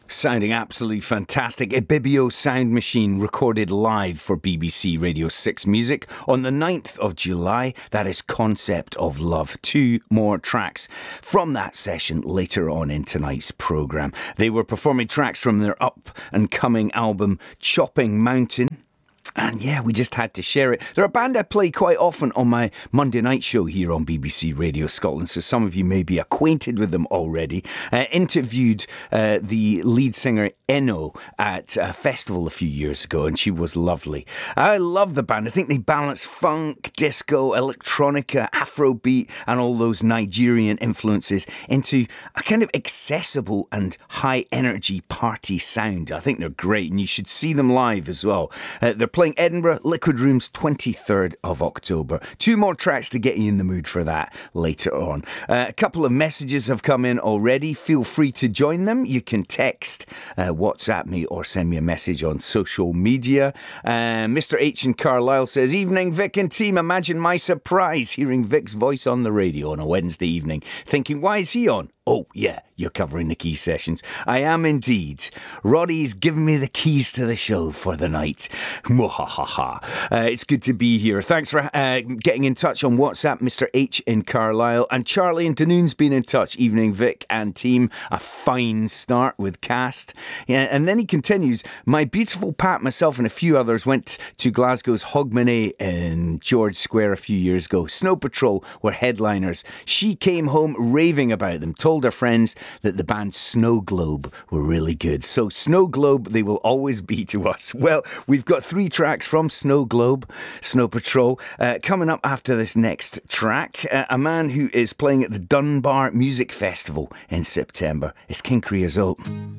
Sounding absolutely fantastic. Ibibio Sound Machine recorded live for BBC Radio 6 Music on the 9th of July. That is Concept of Love. 2 more tracks from that session later on in tonight's programme. They were performing tracks from their up and coming album Chopping Mountain. And yeah, we just had to share it. They're a band I play quite often on my Monday night show here on BBC Radio Scotland, so some of you may be acquainted with them already. Interviewed the lead singer Eno at a festival a few years ago, and she was lovely. I love the band. I think they balance funk, disco, electronica, Afrobeat, and all those Nigerian influences into a kind of accessible and high energy party sound. I think they're great, and you should see them live as well. They're playing Edinburgh, Liquid Rooms, 23rd of October. 2 more tracks to get you in the mood for that later on. A couple of messages have come in already. Feel free to join them. You can text, WhatsApp me, or send me a message on social media. Mr. H in Carlisle says, "Evening, Vic and team. Imagine my surprise hearing Vic's voice on the radio on a Wednesday evening, thinking, why is he on? Oh, yeah, you're covering the Key Sessions. I am indeed. Roddy's given me the keys to the show for the night. It's good to be here. Thanks for getting in touch on WhatsApp, Mr. H in Carlisle. And Charlie in Dunoon's been in touch. Evening, Vic and team. A fine start with Cast." Yeah, and then he continues, "My beautiful Pat, myself and a few others went to Glasgow's Hogmanay in George Square a few years ago. Snow Patrol were headliners. She came home raving about them, told her friends that the band Snow Globe were really good. So Snow Globe, they will always be to us." Well, we've got 3 tracks from Snow Globe, Snow Patrol. Coming up after this next track, a man who is playing at the Dunbar Music Festival in September is King Creosote.